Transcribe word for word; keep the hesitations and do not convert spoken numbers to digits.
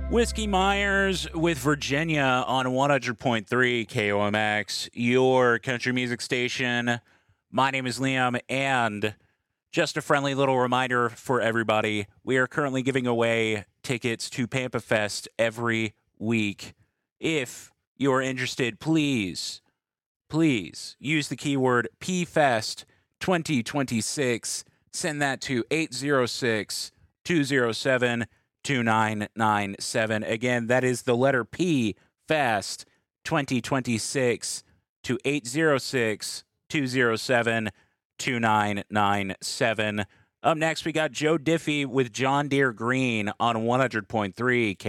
Whiskey Myers with Virginia on one hundred point three K O M X, your country music station. My name is Liam, and just a friendly little reminder for everybody, we are currently giving away tickets to Pampa Fest every week. If you're interested, please, please use the keyword P Fest twenty twenty-six. Send that to eight zero six, two zero seven, two nine nine seven. Again, that is the letter P, Fest twenty twenty-six, to eight zero six, two zero seven, two nine nine seven. Up next, we got Joe Diffie with John Deere Green on one hundred point three K.